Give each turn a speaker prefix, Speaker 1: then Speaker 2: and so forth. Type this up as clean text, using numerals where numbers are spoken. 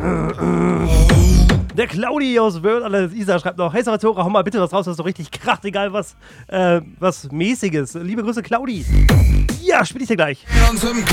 Speaker 1: Der Claudi aus Wörth an der Isar schreibt noch: Hey Salvatore, hau mal bitte was raus, was so richtig kracht, egal was Mäßiges. Liebe Grüße, Claudi. Ja, spiel ich dir gleich.